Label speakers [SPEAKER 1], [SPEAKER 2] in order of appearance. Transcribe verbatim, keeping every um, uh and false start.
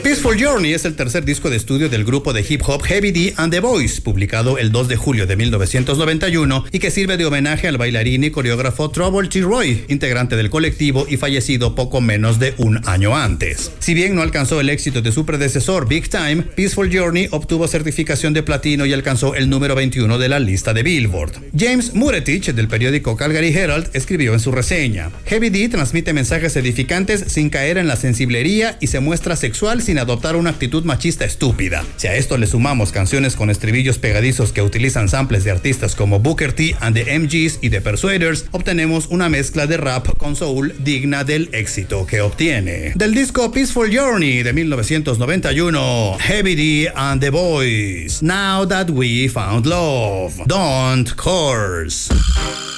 [SPEAKER 1] Peaceful Journey es el tercer disco de estudio del grupo de hip hop Heavy D and the Boys, publicado el dos de julio de mil novecientos noventa y uno y que sirve de homenaje al bailarín y coreógrafo Trouble T. Roy, integrante del colectivo y fallecido poco menos de un año antes. Si bien no alcanzó el éxito de su predecesor Big Time, Peaceful Journey obtuvo certificación de platino y alcanzó el número veintiuno de la lista de Billboard. James Muretich, del periódico Calgary Herald, escribió en su reseña: Heavy D transmite mensajes edificantes sin caer en la sensiblería y se muestra sexual sin adoptar una actitud machista estúpida. Si a esto le sumamos canciones con estribillos pegadizos que utilizan samples de artistas como Booker T and the M Gs y The Persuaders, obtenemos una mezcla de rap con soul digna del éxito que obtiene. Del disco Peaceful Journey de mil novecientos noventa y uno, Heavy D and the Boys, Now That We Found Love, Don't Curse.